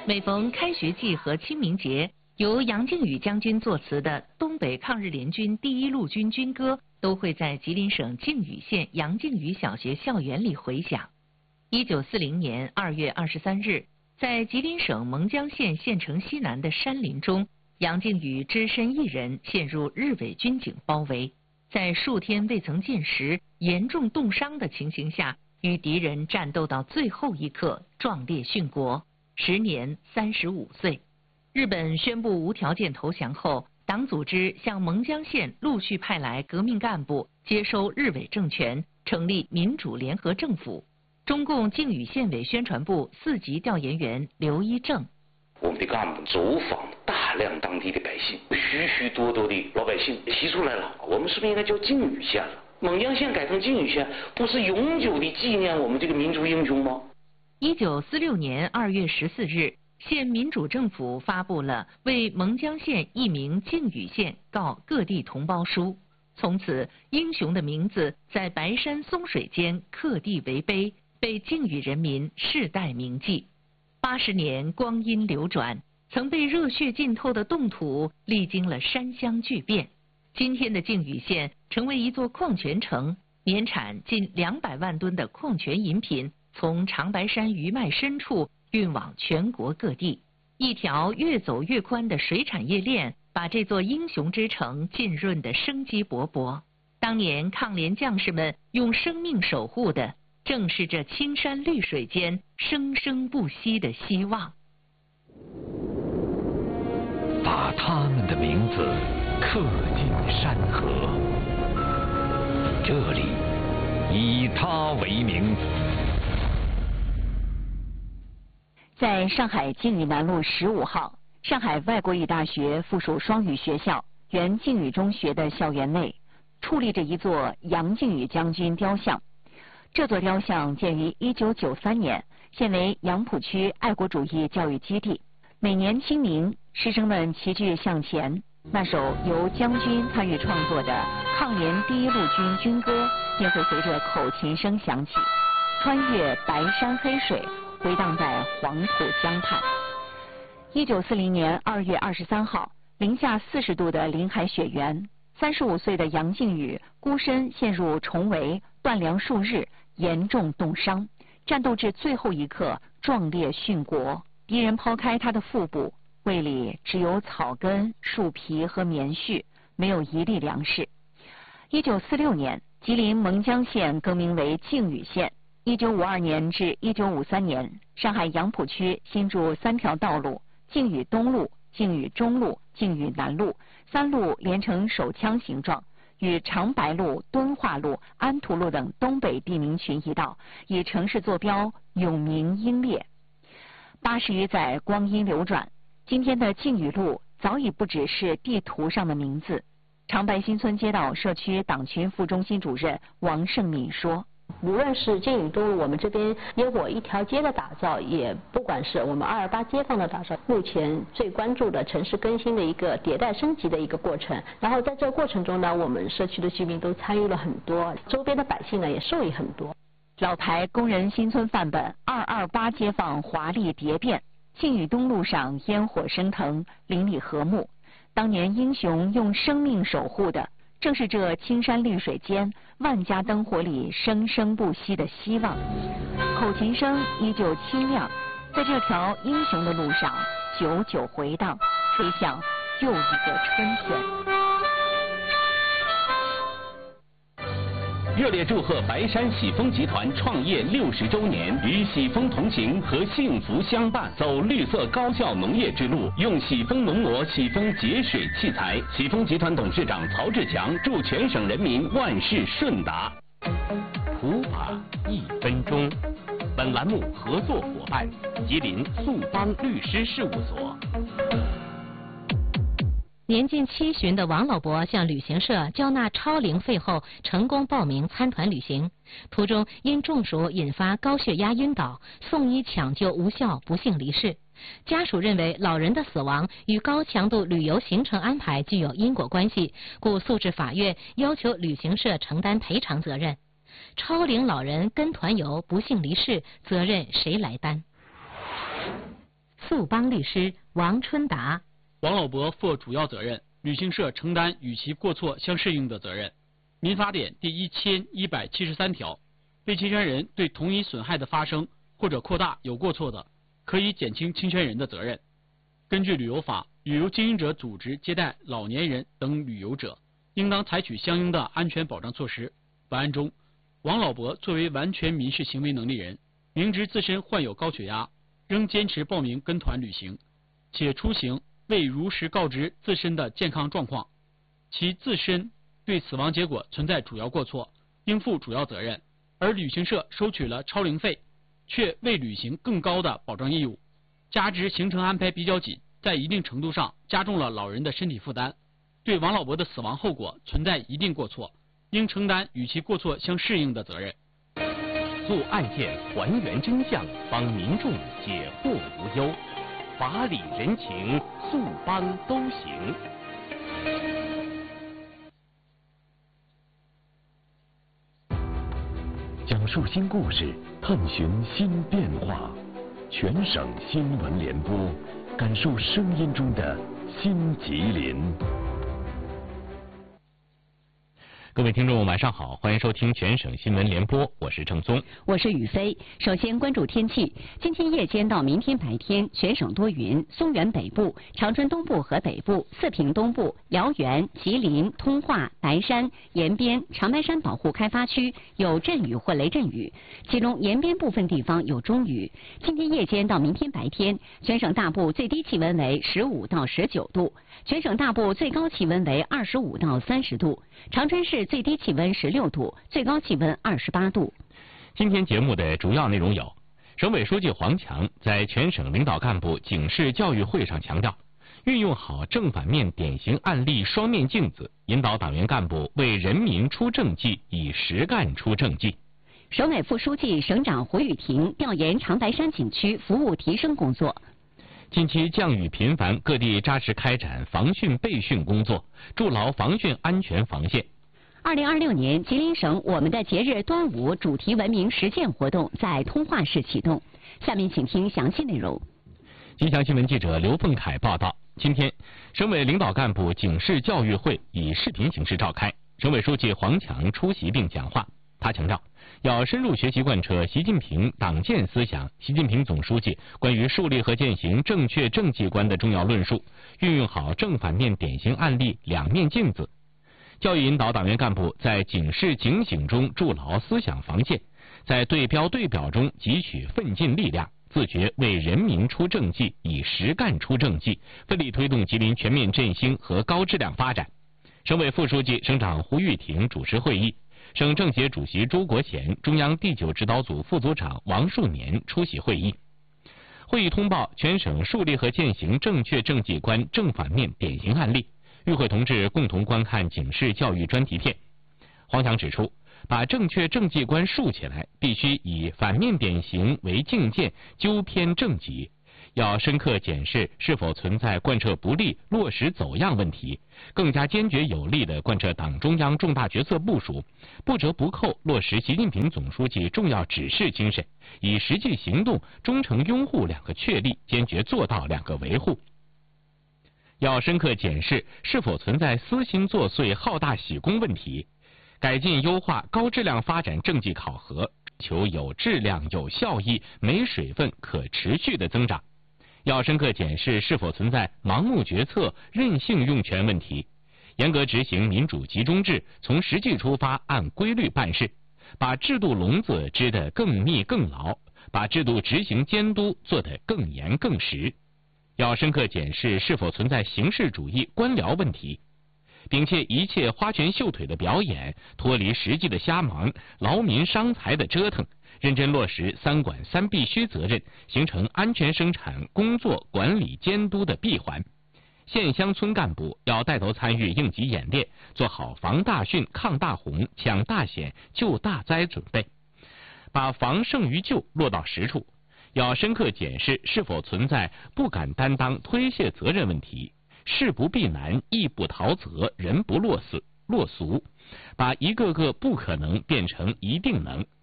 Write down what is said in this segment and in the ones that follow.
每逢开学季和清明节，由杨靖宇将军作词的东北抗日联军第一路军军歌都会在吉林省靖宇县杨靖宇小学校园里回响。1940年2月23日，在吉林省蒙江县县城西南的山林中，杨靖宇只身一人陷入日伪军警包围，在数天未曾进食、严重冻伤的情形下，与敌人战斗到最后一刻，壮烈殉国，时年35岁。日本宣布无条件投降后，党组织向蒙江县陆续派来革命干部，接收日伪政权，成立民主联合政府。中共靖宇县委宣传部4级调研员刘一正： 我们的干部走访大量当地的百姓，许许多多的老百姓提出来了，我们是不是应该叫靖宇县了？蒙江县改成靖宇县，不是永久的纪念我们这个民族英雄吗 ？1946年2月14日，县民主政府发布了为蒙江县易名靖宇县告各地同胞书，从此英雄的名字在白山松水间刻地为碑，被靖宇人民世代铭记。80年光阴流转，曾被热血浸透的冻土历经了山乡巨变，今天的靖宇县成为一座矿泉城，年产近200万吨的矿泉饮品从长白山余脉深处运往全国各地，一条越走越宽的水产业链把这座英雄之城浸润得生机勃勃。当年抗联将士们用生命守护的，正是这青山绿水间生生不息的希望。 把他们的名字刻进山河，这里以他为名。 在上海靖宇南路15号，上海外国语大学附属双语学校原靖宇中学的校园内，矗立着一座杨靖宇将军雕像。这座雕像建于1993年，现为杨浦区爱国主义教育基地。每年清明，师生们齐聚向前，那首由将军参与创作的抗联第一路军军歌便会随着口琴声响起，穿越白山黑水，回荡在黄土江畔。1940年2月23号，零下40度的林海雪原，35岁的杨靖宇孤身陷入重围，断粮数日，严重冻伤，战斗至最后一刻，壮烈殉国。敌人抛开他的腹部，胃里只有草根、树皮和棉絮，没有一粒粮食。1946年，吉林蒙江县更名为靖宇县。1952年至1953年，上海杨浦区新筑3条道路：靖宇东路、靖宇中路、靖宇南路，3路连成手枪形状，与长白路、敦化路、安图路等东北地名群一道，以城市坐标永明英烈。80余载光阴流转，今天的靖宇路早已不只是地图上的名字。长白新村街道社区党群副中心主任王胜敏说： 无论是靖宇东路我们这边烟火一条街的打造，也不管是我们228街坊的打造，目前最关注的城市更新的一个迭代升级的一个过程。然后在这个过程中呢，我们社区的居民都参与了很多，周边的百姓呢也受益很多。 老牌工人新村范本228街坊华丽蝶变，靖宇东路上烟火升腾，邻里和睦。当年英雄用生命守护的，正是这青山绿水间万家灯火里生生不息的希望。口琴声依旧清亮，在这条英雄的路上久久回荡，吹响又一个春天。 热烈祝贺白山喜丰集团创业60周年，与喜丰同行和幸福相伴，走绿色高效农业之路，用喜丰农膜、喜丰节水器材。喜丰集团董事长曹志强祝全省人民万事顺达。普法1分钟，本栏目合作伙伴吉林速邦律师事务所。 年近70的王老伯向旅行社交纳超龄费后，成功报名参团旅行，途中因中暑引发高血压晕倒，送医抢救无效，不幸离世。家属认为老人的死亡与高强度旅游行程安排具有因果关系，故诉至法院，要求旅行社承担赔偿责任。超龄老人跟团游不幸离世，责任谁来担？ 富邦律师王春达。 王老伯负主要责任，旅行社承担与其过错相适应的责任。民法典第1173条，被侵权人对同一损害的发生或者扩大有过错的，可以减轻侵权人的责任。根据旅游法，旅游经营者组织接待老年人等旅游者，应当采取相应的安全保障措施。本案中，王老伯作为完全民事行为能力人，明知自身患有高血压，仍坚持报名跟团旅行，且出行未如实告知自身的健康状况，其自身对死亡结果存在主要过错，应负主要责任。而旅行社收取了超龄费，却未履行更高的保障义务，加之行程安排比较紧，在一定程度上加重了老人的身体负担，对王老伯的死亡后果存在一定过错，应承担与其过错相适应的责任。 诉案件还原真相，帮民众解惑无忧，法理人情，诉帮都行。 讲述新故事，探寻新变化，全省新闻联播，感受声音中的新吉林。 各位听众晚上好，欢迎收听全省新闻联播，我是郑松， 我是雨飞。首先关注天气，今天夜间到明天白天，全省多云，松原北部、长春东部和北部、四平东部、辽源、吉林、通化、白山、延边、长白山保护开发区有阵雨或雷阵雨，其中延边部分地方有中雨。今天夜间到明天白天，全省大部最低气温为15到19度，全省大部最高气温为25到30度，长春市最低气温16度，最高气温28度。 今天节目的主要内容有：省委书记黄强在全省领导干部警示教育会上强调，运用好正反面典型案例双面镜子，引导党员干部为人民出政绩，以实干出政绩。 省委副书记、省长胡玉婷调研长白山景区服务提升工作。 近期降雨频繁，各地扎实开展防汛备汛工作，筑牢防汛安全防线。 2026年吉林省我们的节日端午主题文明实践活动在通化市启动。下面请听详细内容。 吉祥新闻记者刘凤凯报道，今天省委领导干部警示教育会以视频形式召开，省委书记黄强出席并讲话。他强调，要深入学习贯彻习近平党建思想、习近平总书记关于树立和践行正确政绩观的重要论述，运用好正反面典型案例两面镜子，教育引导党员干部在警示警醒中筑牢思想防线，在对标对表中汲取奋进力量，自觉为人民出政绩，以实干出政绩，奋力推动吉林全面振兴和高质量发展。省委副书记、省长胡玉婷主持会议，省政协主席朱国贤、中央第9指导组副组长王树年出席会议。会议通报全省树立和践行正确政绩观正反面典型案例，与会同志共同观看警示教育专题片。黄强指出，把正确政绩观树起来，必须以反面典型为镜鉴，纠偏正己，要深刻检视是否存在贯彻不力、落实走样问题，更加坚决有力地贯彻党中央重大决策部署，不折不扣落实习近平总书记重要指示精神，以实际行动忠诚拥护2个确立，坚决做到2个维护。要深刻检视是否存在私心作祟、好大喜功问题，改进优化高质量发展政绩考核，求有质量、有效益、没水分、可持续的增长。要深刻检视是否存在盲目决策、任性用权问题，严格执行民主集中制，从实际出发，按规律办事，把制度笼子织得更密更牢，把制度执行监督做得更严更实。要深刻检视是否存在形式主义、官僚问题，摒弃一切花拳绣腿的表演，脱离实际的瞎忙、劳民伤财的折腾，认真落实3管3必须责任，形成安全生产工作管理监督的闭环。县乡村干部要带头参与应急演练，做好防大汛、抗大洪、抢大险、救大灾准备，把防胜于救落到实处。要深刻检视是否存在不敢担当、推卸责任问题，事不避难、义不逃责、人不落俗，把一个个不可能变成一定能。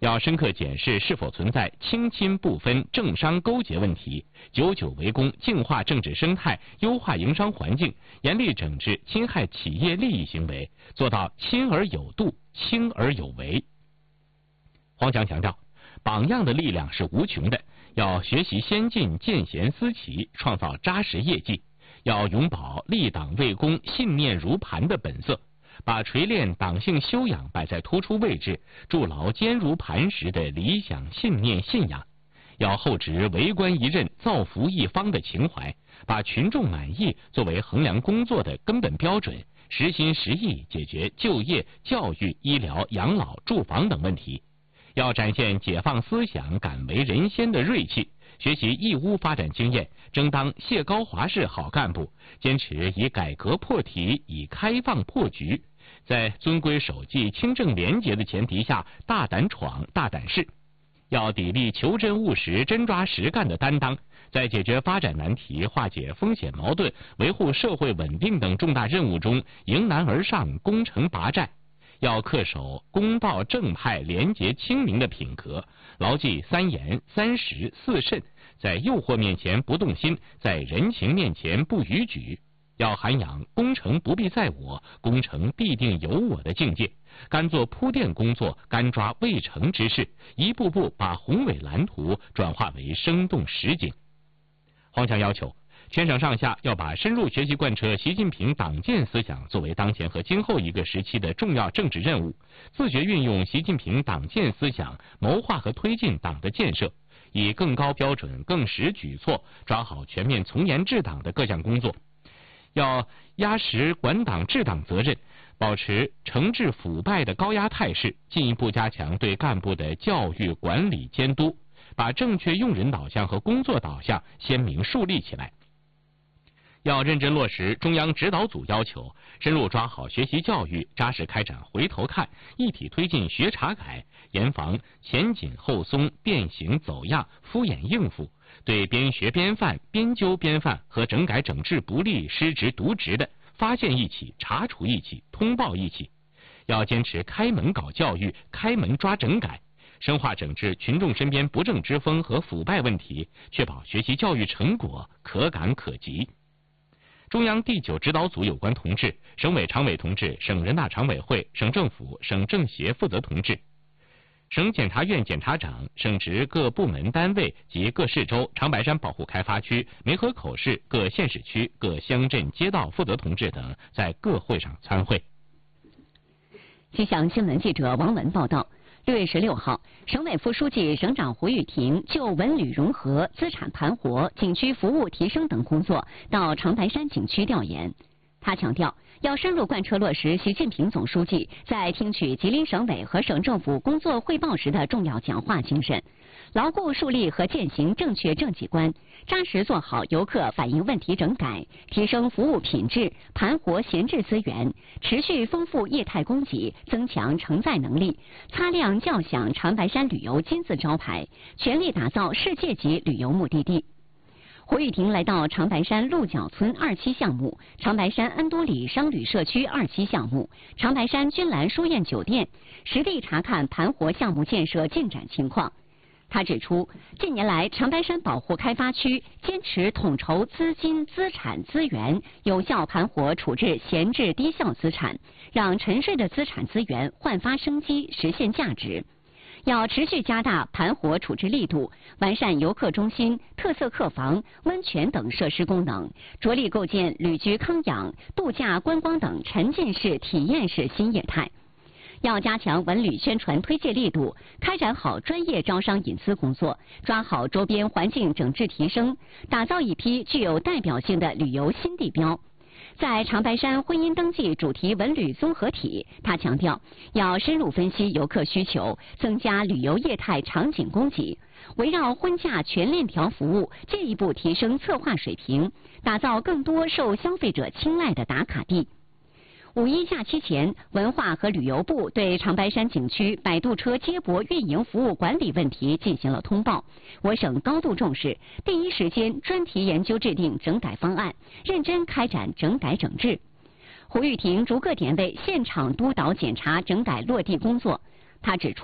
要深刻检视是否存在亲亲不分、政商勾结问题，久久为功，净化政治生态，优化营商环境，严厉整治侵害企业利益行为，做到亲而有度、轻而有为。黄强强调，榜样的力量是无穷的，要学习先进，见贤思齐，创造扎实业绩，要永葆立党为公、信念如磐的本色，把锤炼党性修养摆在突出位置，筑牢坚如磐石的理想信念信仰，要厚植为官一任、造福一方的情怀，把群众满意作为衡量工作的根本标准，实心实意解决就业、教育、医疗、养老、住房等问题，要展现解放思想、敢为人先的锐气，学习义乌发展经验，争当谢高华式好干部，坚持以改革破题，以开放破局，在遵规守纪、清正廉洁的前提下，大胆闯、大胆试。要砥砺求真务实、真抓实干的担当，在解决发展难题、化解风险矛盾、维护社会稳定等重大任务中迎难而上、攻城拔寨。要恪守公道正派、廉洁清明的品格，牢记3严、3实、4慎，在诱惑面前不动心，在人情面前不逾矩。要涵养攻城不必在我，攻城必定有我的境界，甘做铺垫工作，甘抓未成之事，一步步把宏伟蓝图转化为生动实景。黄强要求全省上下要把深入学习贯彻习近平党建思想作为当前和今后一个时期的重要政治任务，自觉运用习近平党建思想，谋划和推进党的建设，以更高标准、更实举措抓好全面从严治党的各项工作。要压实管党治党责任，保持惩治腐败的高压态势，进一步加强对干部的教育管理监督，把正确用人导向和工作导向鲜明树立起来。要认真落实中央指导组要求，深入抓好学习教育，扎实开展回头看，一体推进学查改，严防前紧后松、变形走样、敷衍应付，对边学边犯、边纠边犯和整改整治不力、失职渎职的，发现一起、查处一起、通报一起。要坚持开门搞教育、开门抓整改，深化整治群众身边不正之风和腐败问题，确保学习教育成果可感可及。中央第9指导组有关同志、省委常委同志、省人大常委会、省政府、省政协负责同志、省检察院检察长、省直各部门单位及各市州、长白山保护开发区、梅河口市各县市区、各乡镇街道负责同志等在各会上参会。 气象新闻记者王文报道，6月16号，省委副书记、省长胡玉婷就文旅融合、资产盘活、景区服务提升等工作到长白山景区调研。他强调，要深入贯彻落实习近平总书记在听取吉林省委和省政府工作汇报时的重要讲话精神，牢固树立和践行正确政绩观，扎实做好游客反映问题整改，提升服务品质，盘活闲置资源，持续丰富业态供给，增强承载能力，擦亮叫响长白山旅游金字招牌，全力打造世界级旅游目的地。胡玉婷来到长白山鹿角村2期项目、长白山恩都里商旅社区2期项目、长白山君兰书宴酒店，实地查看盘活项目建设进展情况。他指出，近年来长白山保护开发区坚持统筹资金、资产、资源，有效盘活处置闲置低效资产，让沉睡的资产资源焕发生机，实现价值。要持续加大盘活处置力度，完善游客中心、特色客房、温泉等设施功能，着力构建旅居康养、度假观光等沉浸式、体验式新业态。要加强文旅宣传推介力度，开展好专业招商引资工作，抓好周边环境整治提升，打造一批具有代表性的旅游新地标。在长白山婚姻登记主题文旅综合体，他强调要深入分析游客需求，增加旅游业态场景供给，围绕婚嫁全链条服务，进一步提升策划水平，打造更多受消费者青睐的打卡地。5·1假期前，文化和旅游部对长白山景区摆渡车接驳运营服务管理问题进行了通报。我省高度重视，第一时间专题研究制定整改方案，认真开展整改整治。胡玉婷逐个点位现场督导检查整改落地工作。他指出，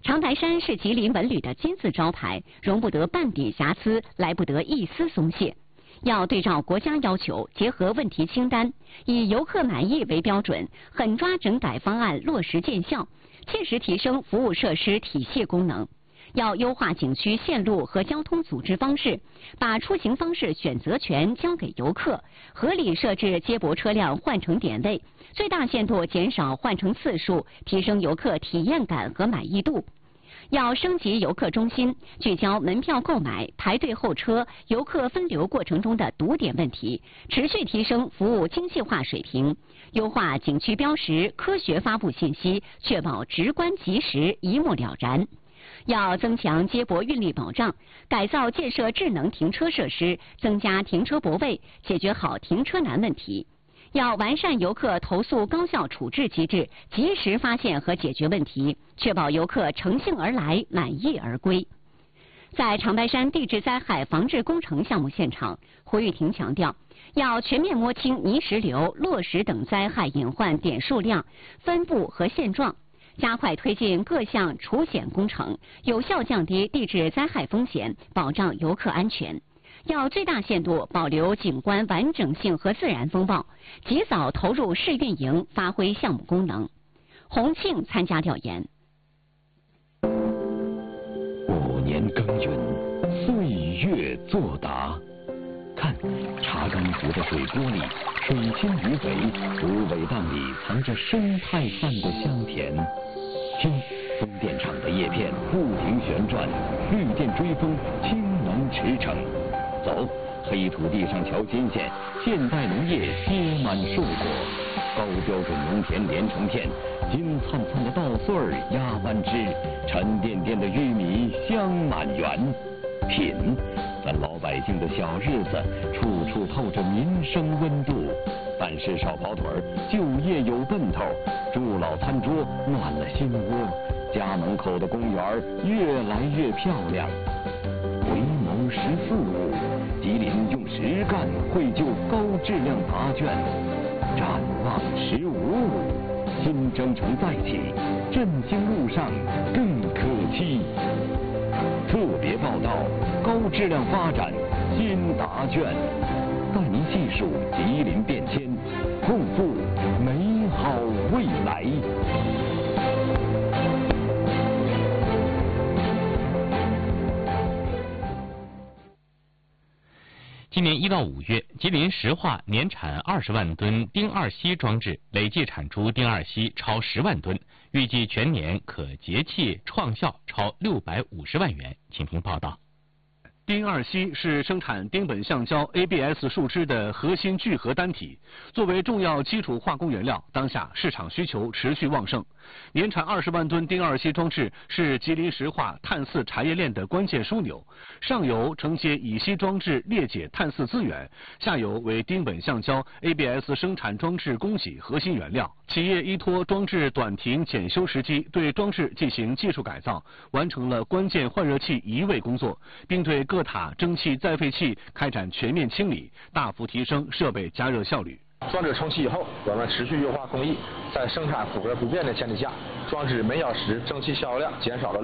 长白山是吉林文旅的金字招牌，容不得半点瑕疵，来不得一丝松懈。要对照国家要求，结合问题清单，以游客满意为标准，狠抓整改方案落实见效，切实提升服务设施体系功能。要优化景区线路和交通组织方式，把出行方式选择权交给游客，合理设置接驳车辆换乘点位，最大限度减少换乘次数，提升游客体验感和满意度。要升级游客中心，聚焦门票购买、排队候车、游客分流过程中的堵点问题，持续提升服务精细化水平，优化景区标识，科学发布信息，确保直观及时、一目了然。要增强接驳运力保障，改造建设智能停车设施，增加停车泊位，解决好停车难问题。要完善游客投诉高效处置机制，及时发现和解决问题，确保游客乘兴而来，满意而归。在长白山地质灾害防治工程项目现场，胡玉婷强调，要全面摸清泥石流、落石等灾害隐患点数量、分布和现状，加快推进各项除险工程，有效降低地质灾害风险，保障游客安全。要最大限度保留景观完整性和自然风貌，及早投入试运营，发挥项目功能。洪庆参加调研。 5年耕耘，岁月作答。看，查干湖的水波里，水清鱼肥，芦苇荡里藏着生态饭的香甜。听，风电场的叶片不停旋转，绿电追风，倾囊驰骋。走，黑土地上瞧新鲜，现代农业结满硕果，高标准农田连成片，金灿灿的稻穗儿压弯枝，沉甸甸的玉米香满园。品，咱老百姓的小日子，处处透着民生温度。办事少跑腿儿，就业有奔头，助老餐桌暖了心窝，家门口的公园越来越漂亮。回眸14五，吉林用实干绘就高质量答卷。展望15五，新征程再起，振兴路上更可期。特别报道：高质量发展新答卷，带您细数吉林变迁，共赴美好未来。 今年1到5月，吉林石化年产20万吨丁二烯装置累计产出丁二烯超10万吨，预计全年可节气创效超650万元。请听报道。 丁二烯是生产丁苯橡胶 ABS 树脂的核心聚合单体，作为重要基础化工原料，当下市场需求持续旺盛。年产20万吨丁二烯装置是吉林石化碳四产业链的关键枢纽，上游承接乙烯装置裂解碳四资源，下游为丁苯橡胶 ABS 生产装置供给核心原料。企业依托装置短停检修时机，对装置进行技术改造，完成了关键换热器移位工作，并对各塔蒸汽再废气开展全面清理，大幅提升设备加热效率。 装置充气以后，我们持续优化工艺，在生产负荷不变的前提下，装置每小时蒸汽消耗量减少了